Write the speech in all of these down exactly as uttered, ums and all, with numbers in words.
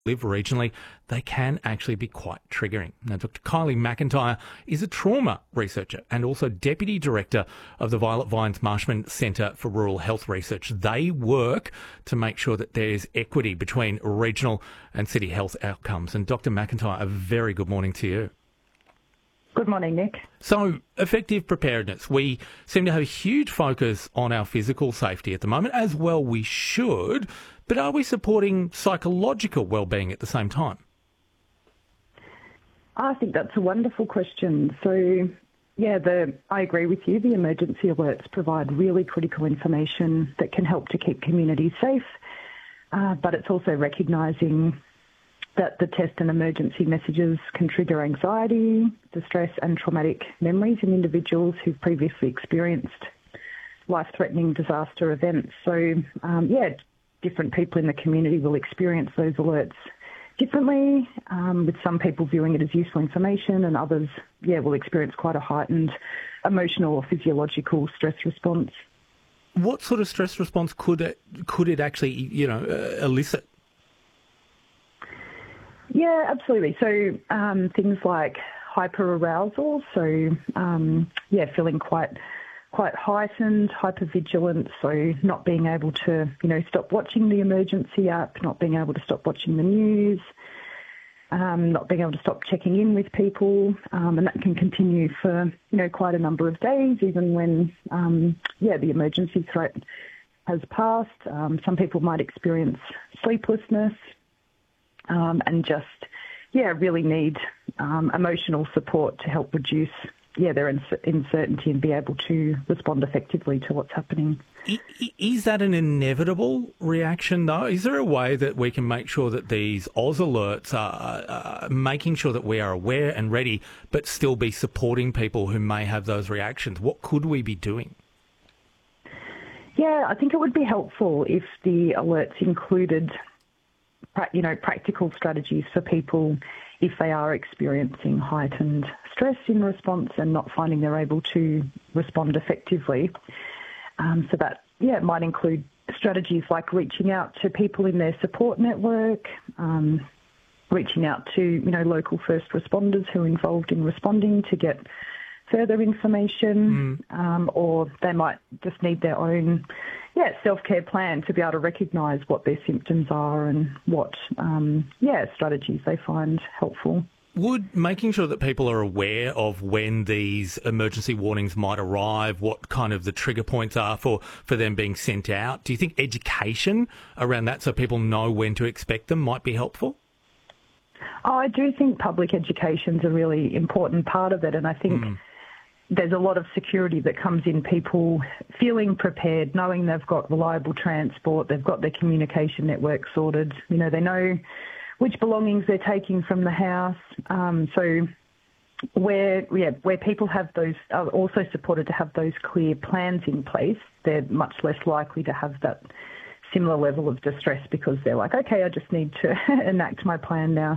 live regionally, they can actually be quite triggering. Now, Doctor Kylie McIntyre is a trauma researcher and also Deputy Director of the Violet Vines Marshman Centre for Rural Health Research. They work to make sure that there is equity between regional and city health outcomes. And Doctor McIntyre, a very good morning to you. Good morning, Nick. So, effective preparedness. We seem to have a huge focus on our physical safety at the moment, as well we should, but are we supporting psychological well-being at the same time? I think that's a wonderful question. So, yeah, the, I agree with you. The emergency alerts provide really critical information that can help to keep communities safe, uh, but it's also recognising that the test and emergency messages can trigger anxiety, distress and traumatic memories in individuals who've previously experienced life-threatening disaster events. So, um, yeah, different people in the community will experience those alerts differently, um, with some people viewing it as useful information and others, yeah, will experience quite a heightened emotional or physiological stress response. What sort of stress response could it, could it actually, you know, uh, elicit? Yeah, absolutely. So um, things like hyperarousal, so um, yeah, feeling quite quite heightened, hypervigilant, so not being able to, you know, stop watching the emergency app, not being able to stop watching the news, um, not being able to stop checking in with people, um, and that can continue for, you know, quite a number of days, even when, um, yeah, the emergency threat has passed. Um, some people might experience sleeplessness, Um, and just, yeah, really need um, emotional support to help reduce, yeah, their uncertainty and be able to respond effectively to what's happening. Is that an inevitable reaction, though? Is there a way that we can make sure that these Oz alerts are uh, making sure that we are aware and ready, but still be supporting people who may have those reactions? What could we be doing? Yeah, I think it would be helpful if the alerts included, you know, practical strategies for people if they are experiencing heightened stress in response and not finding they're able to respond effectively. Um, so that, yeah, it might include strategies like reaching out to people in their support network, um, reaching out to, you know, local first responders who are involved in responding to get further information, mm. um, or they might just need their own, yeah, self-care plan to be able to recognise what their symptoms are and what, um, yeah, strategies they find helpful. Would making sure that people are aware of when these emergency warnings might arrive, what kind of the trigger points are for, for them being sent out, do you think education around that so people know when to expect them might be helpful? Oh, I do think public education's a really important part of it, and I think mm. there's a lot of security that comes in people feeling prepared, knowing they've got reliable transport, they've got their communication network sorted, you know, they know which belongings they're taking from the house. Um, so where, yeah, where people have those, are also supported to have those clear plans in place, they're much less likely to have that similar level of distress because they're like, okay, I just need to enact my plan now.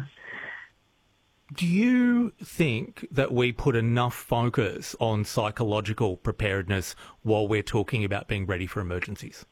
Do you think that we put enough focus on psychological preparedness while we're talking about being ready for emergencies?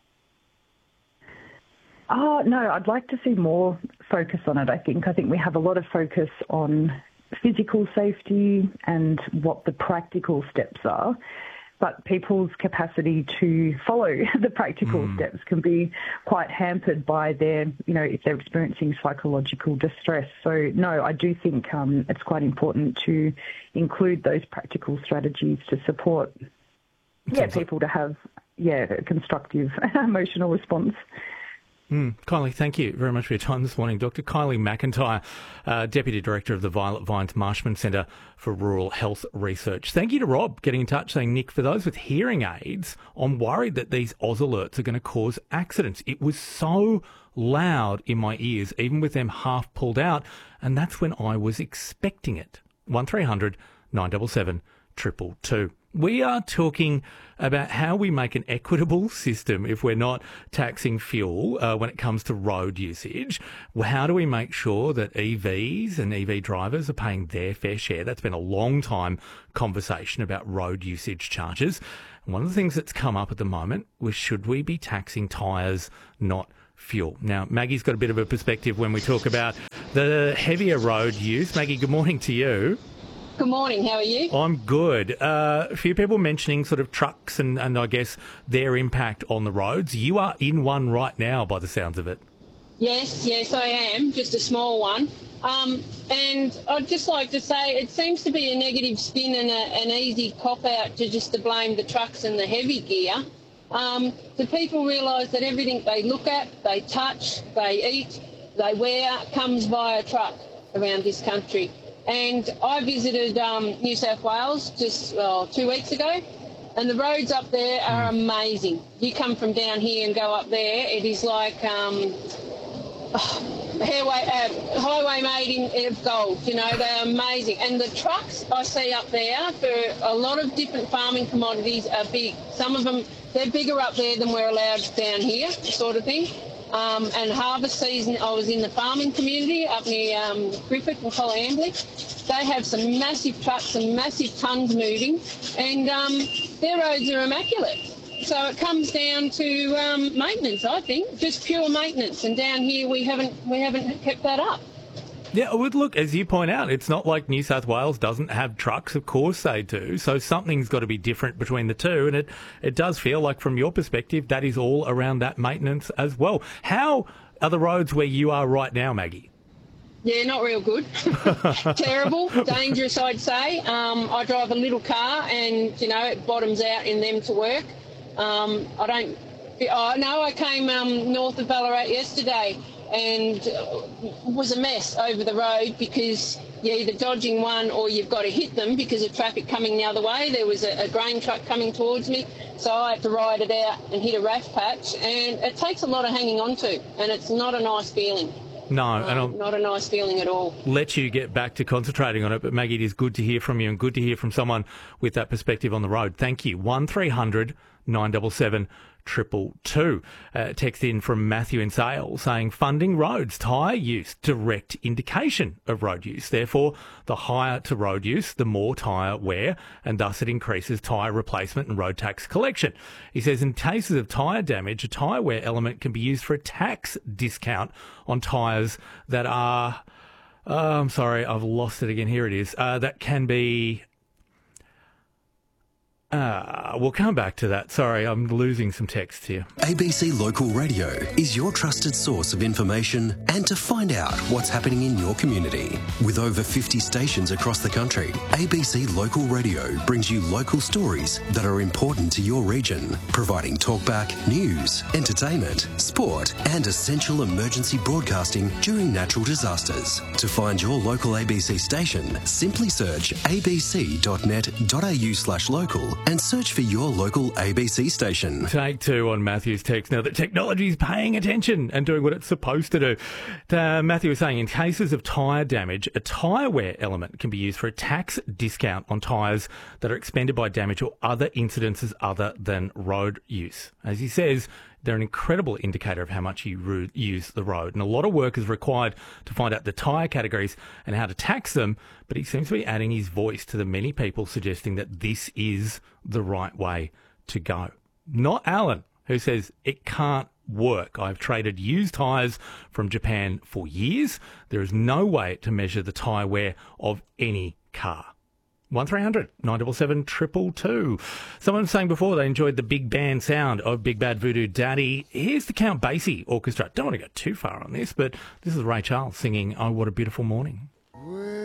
Oh, no, I'd like to see more focus on it, I think. I think we have a lot of focus on physical safety and what the practical steps are, but people's capacity to follow the practical mm. steps can be quite hampered by their, you know, if they're experiencing psychological distress. So, no, I do think um, it's quite important to include those practical strategies to support, yeah, people to have, yeah, a constructive emotional response. Mm. Kylie, thank you very much for your time this morning. Doctor Kylie McIntyre, uh, Deputy Director of the Violet Vines Marshman Centre for Rural Health Research. Thank you to Rob getting in touch saying, Nick, for those with hearing aids, I'm worried that these Oz alerts are going to cause accidents. It was so loud in my ears, even with them half pulled out, and that's when I was expecting it. one three hundred nine seven seven two two two. We are talking about how we make an equitable system if we're not taxing fuel uh, when it comes to road usage. Well, how do we make sure that E Vs and E V drivers are paying their fair share? That's been a long time conversation about road usage charges. And one of the things that's come up at the moment was, should we be taxing tyres, not fuel. Now, Maggie's got a bit of a perspective when we talk about the heavier road use. Maggie, good morning to you. Good morning, how are you? I'm good. Uh, a few people mentioning sort of trucks and, and I guess their impact on the roads. You are in one right now by the sounds of it. Yes, yes, I am, just a small one. Um, and I'd just like to say it seems to be a negative spin and a, an easy cop-out to just to blame the trucks and the heavy gear. Um, do people realise that everything they look at, they touch, they eat, they wear, comes via truck around this country? And I visited um, New South Wales just well, two weeks ago, and the roads up there are amazing. You come from down here and go up there, it is like um, oh, highway, uh, highway made in, of gold. You know, they're amazing. And the trucks I see up there for a lot of different farming commodities are big. Some of them, they're bigger up there than we're allowed down here, sort of thing. Um, and harvest season, I was in the farming community up near um, Griffith and Coleambally. They have some massive trucks, some massive tonnes moving, and um, their roads are immaculate. So it comes down to um, maintenance, I think, just pure maintenance. And down here, we haven't we haven't kept that up. Yeah, well, look, as you point out, it's not like New South Wales doesn't have trucks. Of course they do. So something's got to be different between the two. And it, it does feel like, from your perspective, that is all around that maintenance as well. How are the roads where you are right now, Maggie? Yeah, not real good. Terrible, dangerous, I'd say. Um, I drive a little car and, you know, it bottoms out in them to work. Um, I don't... Oh, no, I came um, north of Ballarat yesterday, and it was a mess over the road because you're either dodging one or you've got to hit them because of traffic coming the other way. There was a, a grain truck coming towards me, so I had to ride it out and hit a R A F patch, and it takes a lot of hanging on to, and it's not a nice feeling. No, um, and I'll not a nice feeling at all. Let you get back to concentrating on it, but Maggie, it is good to hear from you and good to hear from someone with that perspective on the road. Thank you. one three hundred nine seven seven triple two. Uh, text in from Matthew in Sale saying funding roads, tyre use, direct indication of road use. Therefore, the higher to road use, the more tyre wear, and thus it increases tyre replacement and road tax collection. He says in cases of tyre damage, a tyre wear element can be used for a tax discount on tyres that are, uh, I'm sorry, I've lost it again. Here it is. Uh, that can be... Uh, we'll come back to that. Sorry, I'm losing some text here. A B C Local Radio is your trusted source of information and to find out what's happening in your community. With over fifty stations across the country, A B C Local Radio brings you local stories that are important to your region, providing talkback, news, entertainment, sport and essential emergency broadcasting during natural disasters. To find your local A B C station, simply search abc.net.au slash local and search for your local A B C station. Take two on Matthew's text. Now that technology is paying attention and doing what it's supposed to do. Uh, Matthew was saying in cases of tyre damage, a tyre wear element can be used for a tax discount on tyres that are expended by damage or other incidences other than road use. As he says, they're an incredible indicator of how much you ru- use the road. And a lot of work is required to find out the tyre categories and how to tax them, but he seems to be adding his voice to the many people suggesting that this is the right way to go. Not Alan, who says it can't work. I've traded used tyres from Japan for years. There is no way to measure the tyre wear of any car. one three hundred nine seven seven triple two. Someone was saying before they enjoyed the big band sound of Big Bad Voodoo Daddy. Here's the Count Basie Orchestra. Don't want to go too far on this, but this is Ray Charles singing Oh What a Beautiful Morning.